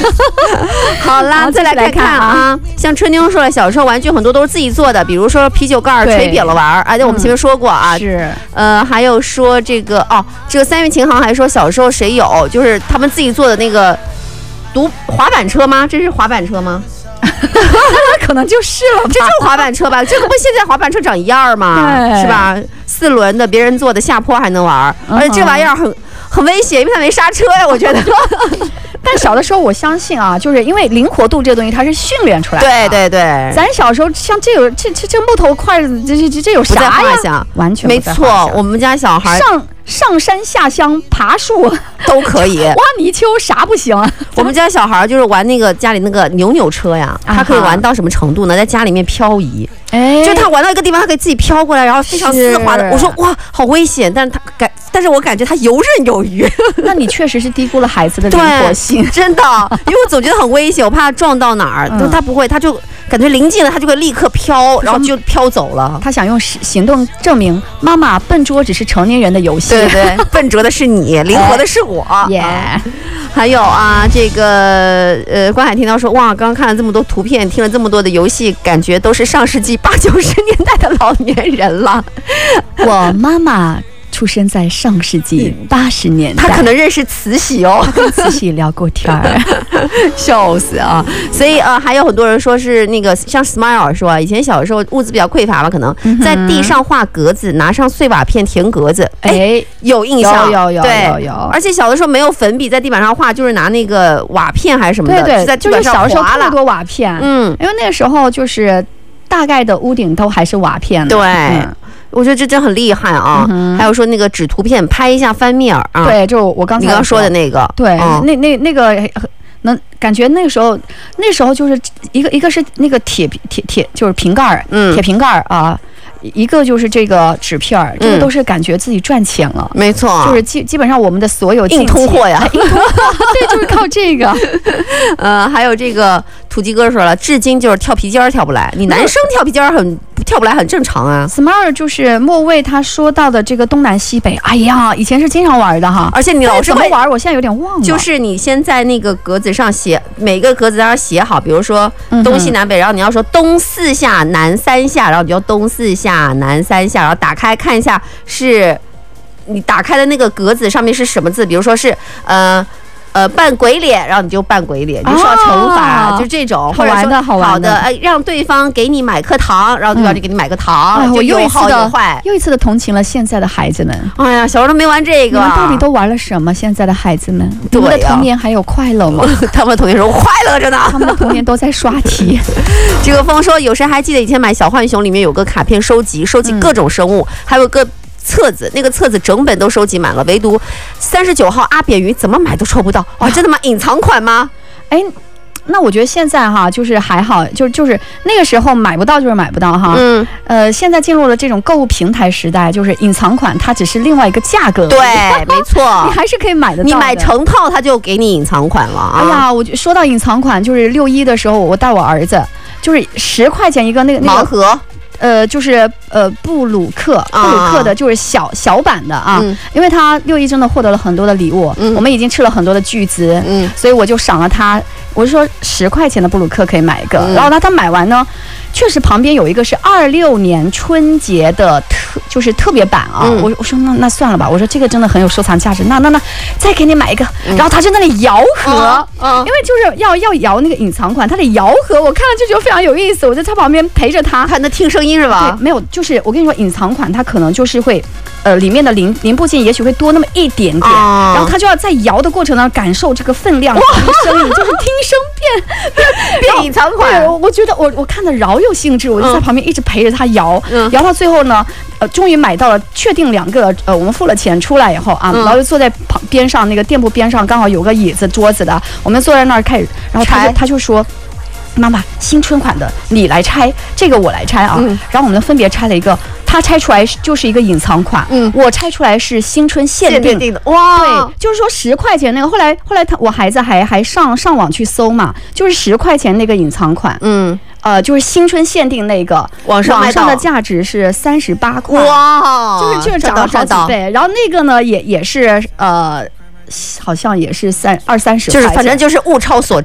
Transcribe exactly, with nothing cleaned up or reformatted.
好啦，再来看看啊，像春妞说了，小时候玩具很多都是自己做的，比如说啤酒盖吹扁了玩，而且我们前面说过啊， 是呃，还有说这个哦，这个三元琴行还说小时候谁有，就是他们自己做的那个独滑板车吗？这是滑板车吗？ 可能就是了吧， 这就是滑板车吧？这个不现在滑板车长一样吗？是吧？四轮的，别人做的，下坡还能玩，而且这玩意儿很很危险，因为它没刹车呀，我觉得。 但小的时候，我相信啊，就是因为灵活度这个东西，它是训练出来的。 对对对， 咱小时候像这有这这这木头块，这这这有啥呀？完全没错。我们家小孩上上山下乡爬树都可以， 挖泥鳅啥不行？ 我们家小孩就是玩那个家里那个扭扭车呀，他可以玩到什么程度呢？在家里面漂移，哎，就是他玩到一个地方，他可以自己飘过来，然后非常丝滑的。我说哇，好危险，但是他感，但是我感觉他游刃有余。 那你确实是低估了孩子的灵活性， 真的，因为我总觉得很危险，我怕他撞到哪儿，嗯、他不会，他就感觉临近了，他就会立刻飘，然后就飘走了。 他想用行动证明妈妈笨拙只是成年人的游戏， 对对，笨拙的是你，灵活的是我。 耶、 yeah 。还有啊，这个呃，关海听到说，哇，刚刚看了这么多图片，听了这么多的游戏，感觉都是上世纪八九十年代的老年人了。 我妈妈出生在上世纪八十年代， 他可能认识慈禧哦， 他跟慈禧聊过天儿， 笑死啊！所以呃，还有很多人说是那个像 Smile 说啊，以前小的时候物资比较匮乏吧，可能在地上画格子，拿上碎瓦片填格子，哎，有印象， 有有有有有。 而且小的时候没有粉笔在地板上画，就是拿那个瓦片还是什么的， 对对， 在地板上就是小的时候特别多瓦片， 嗯， 因为那个时候就是大概的屋顶都还是瓦片的， 对。 嗯， 我觉得这真很厉害啊！嗯、还有说那个纸图片拍一下翻面啊， 对，就我刚才你刚说的那个， 对，嗯、那那那个能感觉那个时候，那时候就是一个一个是那个铁铁铁就是瓶盖，嗯，铁瓶盖啊。一个就是这个纸片儿，这个都是感觉自己赚钱了， 没错， 就是基基本上我们的所有硬通货呀， 硬通货，对，就是靠这个。 呃，还有这个土鸡哥说了，至今就是跳皮筋儿跳不来，你男生跳皮筋儿很跳不来很正常啊。 Smart 就是莫蔚他说到的这个东南西北，哎呀，以前是经常玩的哈， 而且你老是怎么玩，我现在有点忘了。 就是你先在那个格子上写，每个格子上写好，比如说东西南北，然后你要说东四下南三下，然后你就东四下。南三下，然后打开看一下，是你打开的那个格子上面是什么字？比如说是呃呃扮鬼脸，然后你就扮鬼脸，你就说惩罚，哦、就这种， 好玩的，好玩的，呃，让对方给你买颗糖，然后对方就给你买个糖， 嗯、 就有好有坏。 又一次的同情了现在的孩子们。 哎呀，小时候都没玩这个， 你们到底都玩了什么？现在的孩子们， 对呀、 你们的童年还有快乐吗？ 他们童年说快乐着呢， 他们的童年都在刷题。 这个风说，有谁还记得以前买小浣熊里面有个卡片收集，收集各种生物，嗯、还有个册子，那个册子整本都收集满了，唯独三十九号阿扁鱼怎么买都抽不到。哇，真的吗？隐藏款吗？ 哎。那我觉得现在哈，就是还好，就就是那个时候买不到就是买不到哈。嗯。呃，现在进入了这种购物平台时代，就是隐藏款它只是另外一个价格。 对，没错， 你还是可以买得到的。 你买成套，它就给你隐藏款了啊。 哎呀，我说到隐藏款，就是六一的时候，我带我儿子，就是十块钱一个那个那个盲盒。 呃，就是呃布鲁克，布鲁克的就是小、啊、小版的啊，嗯、因为他六一真的获得了很多的礼物，嗯、我们已经吃了很多的巨资，嗯，所以我就赏了他，我就说十块钱的布鲁克可以买一个，嗯、然后他他买完呢，确实旁边有一个是二六年春节的特就是特别版啊，嗯、我我说那那算了吧，我说这个真的很有收藏价值，那那那再给你买一个，嗯、然后他就在那里摇盒，嗯、因为就是要要摇那个隐藏款，他的摇盒我看了就觉得非常有意思，我就在旁边陪着他， 他能听声音。是吧？ 对，没有，就是我跟你说，隐藏款它可能就是会，呃，里面的零零部件也许会多那么一点点，哦、然后他就要在摇的过程当中感受这个分量、声音，就是听声辨变变隐藏款。 我我觉得我我看的饶有兴致，我就在旁边一直陪着他摇，嗯、摇到最后呢，呃，终于买到了，确定两个，呃，我们付了钱出来以后啊，嗯、然后就坐在旁边上那个店铺边上，刚好有个椅子桌子的，我们坐在那儿开始，然后他就他就说。妈妈，新春款的你来拆，这个我来拆啊。嗯、然后我们分别拆了一个，他拆出来就是一个隐藏款，嗯，我拆出来是新春限定, 限定的。哇， 对，就是说十块钱那个，后来后来他我孩子还还上上网去搜嘛，就是十块钱那个隐藏款，嗯，呃，就是新春限定那个， 网上网上的价值是三十八块， 哇， 就是就是涨了好几倍。然后那个呢，也也是呃。好像也是三二三十块， 就是反正就是物超所